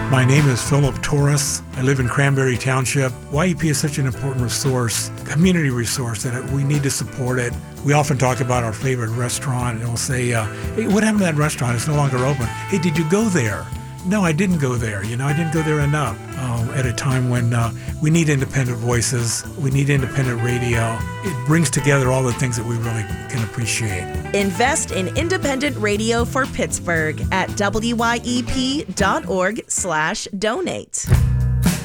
My name is Philip Torres. I live in Cranberry Township. YEP is such an important resource, community resource, that we need to support it. We often talk about our favorite restaurant, and we'll say, hey, what happened to that restaurant? It's no longer open. Hey, did you go there? No, I didn't go there. I didn't go there enough at a time when we need independent voices. We need independent radio. It brings together all the things that we really can appreciate. Invest in independent radio for Pittsburgh at wyep.org/donate.